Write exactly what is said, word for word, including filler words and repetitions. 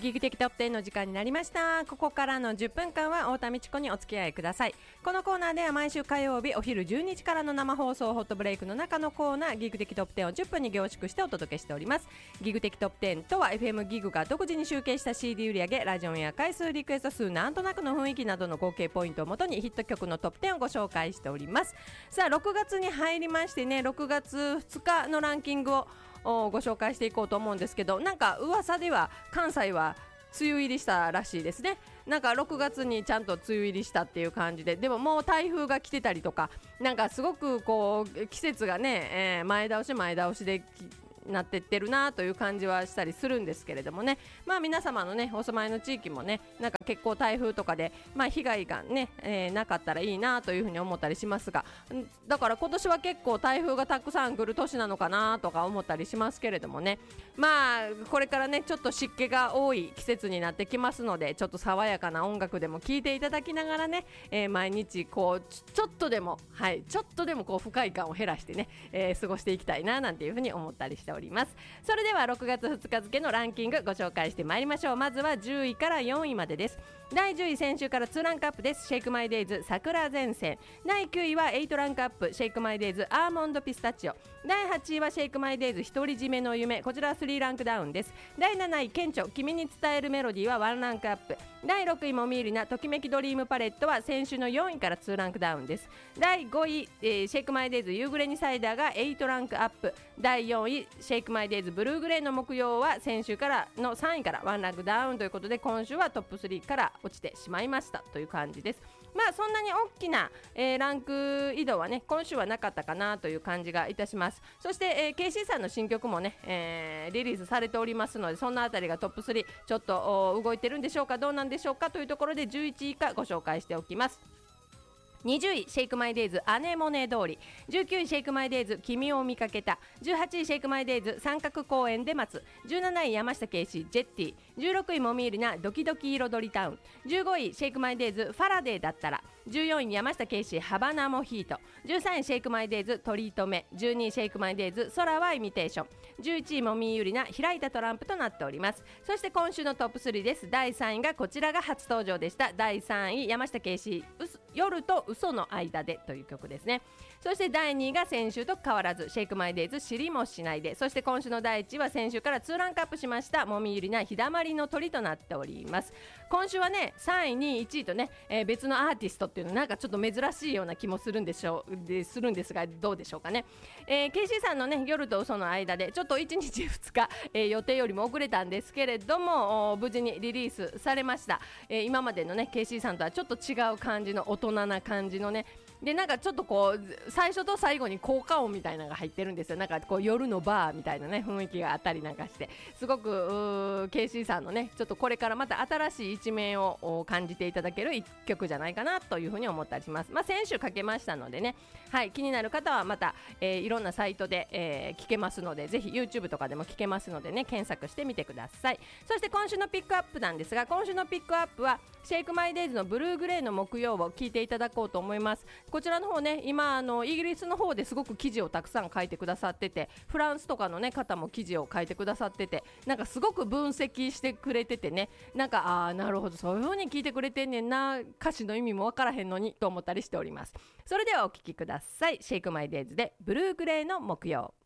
ギグ的トップテンの時間になりました。ここからのじゅっぷんかんは太田美智子にお付き合いください。このコーナーでは毎週火曜日お昼じゅうにじからの生放送ホットブレイクの中のコーナーギグ的トップテンをじゅっぷんに凝縮してお届けしております。ギグ的トップテンとは エフエム ギグが独自に集計した シーディー 売上、ラジオンや回数、リクエスト数、なんとなくの雰囲気などの合計ポイントをもとにヒット曲のトップテンをご紹介しております。さあろくがつに入りましてね、ろくがつふつかのランキングをご紹介していこうと思うんですけど、なんか噂では関西は梅雨入りしたらしいですね。なんかろくがつにちゃんと梅雨入りしたっていう感じで、でももう台風が来てたりとか、なんかすごくこう季節がね、えー、前倒し前倒しでなってってるなという感じはしたりするんですけれどもね、まあ皆様のねお住まいの地域もね、なんか結構台風とかで、まあ、被害がね、えー、なかったらいいなというふうに思ったりしますが、だから今年は結構台風がたくさん来る年なのかなとか思ったりしますけれどもね、まあこれからねちょっと湿気が多い季節になってきますので、ちょっと爽やかな音楽でも聴いていただきながらね、えー、毎日こうちょっとでもはいちょっとでもこう不快感を減らしてね、えー、過ごしていきたいななんていうふうに思ったりしております。それではろくがつふつか付のランキングご紹介してまいりましょう。まずはじゅういからよんいまでです。だいじゅうい、先週からにランクアップです。シェイクマイデイズ桜前線。だいきゅういははちランクアップ、シェイクマイデイズアーモンドピスタチオ。だいはちいはシェイクマイデイズ独り占めの夢、こちらはさんランクダウンです。だいなない顕著君に伝えるメロディーはいちランクアップ。だいろくいもみーりなときめきドリームパレットは先週のよんいからにランクダウンです。だいごい、えー、シェイクマイデイズ夕暮れにサイダーがはちランクアップ。だいよんいシェイクマイデイズブルーグレーの木曜は先週からのさんいからいちランクダウンということで、今週はトップスリーから落ちてしまいましたという感じです。まあそんなに大きな、えー、ランク移動はね今週はなかったかなという感じがいたします。そして、えー、ケーシー さんの新曲もね、えー、リリースされておりますので、そんなあたりがトップスリーちょっと動いてるんでしょうか、どうなんでしょうかというところでじゅういちい以下ご紹介しておきます。にじゅういシェイクマイデイズアネモネ通り、じゅうきゅういシェイクマイデイズ君を見かけた、じゅうはちいシェイクマイデイズ三角公園で待つ、じゅうなない山下圭司ジェッティ、じゅうろくいもみーりなドキドキ彩りタウン、じゅうごいシェイクマイデイズファラデーだったら、じゅうよんい山下圭司ハバナモヒート、じゅうさんいシェイクマイデイズトリートメ、じゅうにいシェイクマイデイズ空はイミテーション、じゅういちいもみーゆりな開いたトランプとなっております。そして今週のトップスリーです。だいさんいがこちらが初登場でした。だいさんい山下圭司夜と嘘の間でという曲ですね。そしてだいにいが先週と変わらずシェイクマイデイズ知りもしないで、そして今週のだいいちいは先週からにランクアップしましたもみゆりな日だまりの鳥となっております。今週はねさんいにいいちいとね、えー、別のアーティストっていうのなんかちょっと珍しいような気もするんでしょうでするんですが、どうでしょうかね。えー、ケーシー さんのね夜と嘘の間でちょっといちにちふつか、えー、予定よりも遅れたんですけれども無事にリリースされました。えー、今までのね ケーシー さんとはちょっと違う感じの大人な感じのね、でなんかちょっとこう最初と最後に効果音みたいなのが入ってるんですよ。なんかこう夜のバーみたいなね雰囲気があったりなんかして、すごく ケーシー さんのねちょっとこれからまた新しい一面を感じていただける一曲じゃないかなというふうに思ったりします。まあ先週かけましたのでね、はい、気になる方はまた、えー、いろんなサイトで、えー、聞けますので、ぜひ YouTube とかでも聞けますのでね、検索してみてください。そして今週のピックアップなんですが、今週のピックアップはシェイクマイデイズのブルーグレーの木曜を聞いていただこうと思います。こちらの方ね、今あのイギリスの方ですごく記事をたくさん書いてくださってて、フランスとかの、ね、方も記事を書いてくださってて、なんかすごく分析してくれててね、なんかあーなるほどそういう風に聞いてくれてんねんな、歌詞の意味もわからへんのにと思ったりしております。それではお聞きください。シェイクマイデイズでブルーグレーの木曜。